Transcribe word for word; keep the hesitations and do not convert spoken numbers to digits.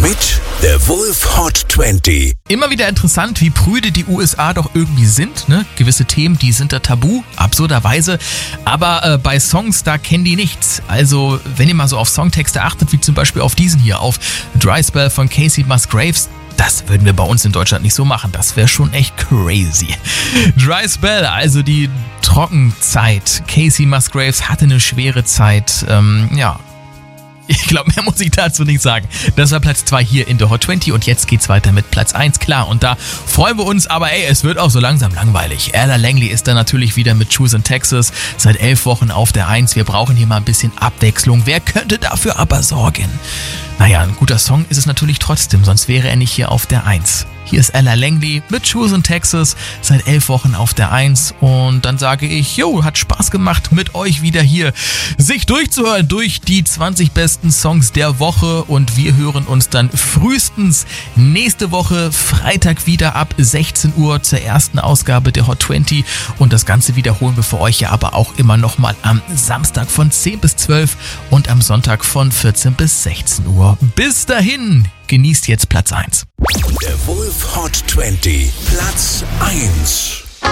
mit der Wolf Hot zwanzig. Immer wieder interessant, wie prüde die U S A doch irgendwie sind. Ne? Gewisse Themen, die sind da tabu, absurderweise. Aber äh, bei Songs, da kennen die nichts. Also, wenn ihr mal so auf Songtexte achtet, wie zum Beispiel auf diesen hier, auf Dry Spell von Kacey Musgraves, das würden wir bei uns in Deutschland nicht so machen. Das wäre schon echt crazy. Dry Spell, also die Trockenzeit. Kacey Musgraves hatte eine schwere Zeit. Ähm, ja, ich glaube, mehr muss ich dazu nicht sagen. Das war Platz zwei hier in der Hot zwanzig und jetzt geht's weiter mit Platz eins. Klar, und da freuen wir uns, aber ey, es wird auch so langsam langweilig. Ella Langley ist da natürlich wieder mit Choose in Texas seit elf Wochen auf der eins. Wir brauchen hier mal ein bisschen Abwechslung. Wer könnte dafür aber sorgen? Naja, ein guter Song ist es natürlich trotzdem, sonst wäre er nicht hier auf der eins. Hier ist Ella Langley mit Choose in Texas seit elf Wochen auf der eins und dann sage ich, jo, hat Spaß gemacht mit euch wieder hier, sich durchzuhören durch die zwanzig besten Songs der Woche und wir hören uns dann frühestens nächste Woche Freitag wieder ab sechzehn Uhr zur ersten Ausgabe der Hot zwanzig und das Ganze wiederholen wir für euch ja aber auch immer nochmal am Samstag von zehn bis zwölf und am Sonntag von vierzehn bis sechzehn Uhr. Bis dahin, genießt jetzt Platz eins. Der Wolf Hot zwanzig, Platz eins.